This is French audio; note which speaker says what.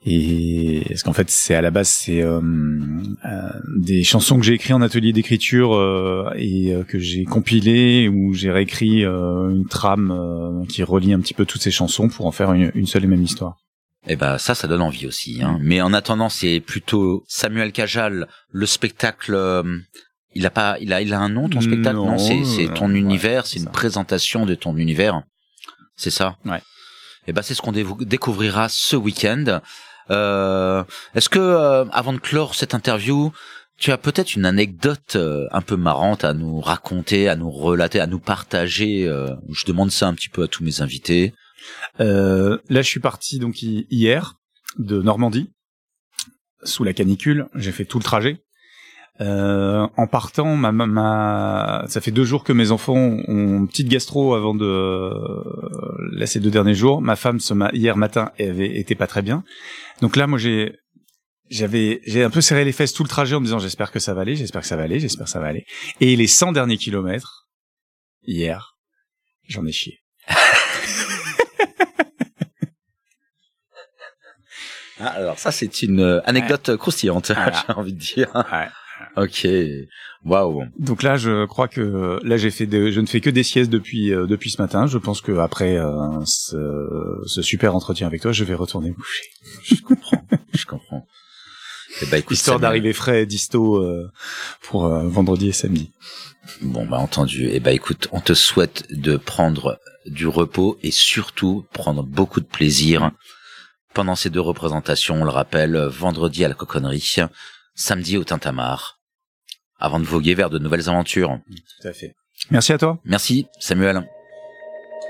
Speaker 1: Et parce qu'en fait, c'est à la base, c'est des chansons que j'ai écrites en atelier d'écriture et que j'ai compilées, où j'ai réécrit une trame qui relie un petit peu toutes ces chansons pour en faire une seule et même histoire.
Speaker 2: Eh ben ça donne envie aussi. Hein. Mais en attendant, c'est plutôt Samuel Cajal, le spectacle. Il a un nom ton spectacle? Non, c'est ton univers, c'est une présentation de ton univers. C'est ça?
Speaker 1: Ouais.
Speaker 2: Eh ben c'est ce qu'on découvrira ce week-end. Est-ce que avant de clore cette interview, tu as peut-être une anecdote un peu marrante à nous raconter, à nous relater, à nous partager? Je demande ça un petit peu à tous mes invités.
Speaker 1: Là, je suis parti donc hier de Normandie sous la canicule. J'ai fait tout le trajet. En partant, ça fait 2 jours que mes enfants ont une petite gastro avant là, ces 2 derniers jours. Ma femme, hier matin, était pas très bien. Donc là, moi, j'ai un peu serré les fesses tout le trajet en me disant j'espère que ça va aller, j'espère que ça va aller, j'espère que ça va aller. Et les 100 derniers kilomètres, hier, j'en ai chié.
Speaker 2: Alors ça, c'est une anecdote croustillante, voilà. J'ai envie de dire.
Speaker 1: Ouais.
Speaker 2: Ok, waouh.
Speaker 1: Donc là, je crois que là je ne fais que des siestes depuis ce matin. Je pense que après ce super entretien avec toi, je vais retourner me coucher.
Speaker 2: Je comprends. Eh ben, écoute,
Speaker 1: histoire d'arriver frais, disto pour vendredi et samedi.
Speaker 2: Bon, bah entendu. Eh ben, écoute, on te souhaite de prendre du repos et surtout prendre beaucoup de plaisir pendant ces 2 représentations. On le rappelle, vendredi à la Coconnerie, samedi au Tintamarre, avant de voguer vers de nouvelles aventures.
Speaker 1: Tout à fait. Merci à toi.
Speaker 2: Merci, Samuel.